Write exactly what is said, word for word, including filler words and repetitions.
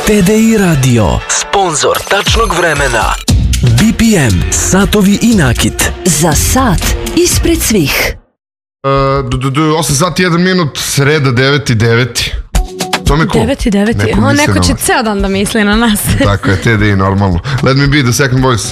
T D I Radio, sponsor tačnog vremena. B P M, satovi i nakit. Za sat ispred svih. osam sati jedan minut, sreda deveti deveti. To me ko? deveti deveti. Neko O, misli neko na će vas. ceo dan da misli na nas. Tako je, T D I normalno. Let me be the second voice.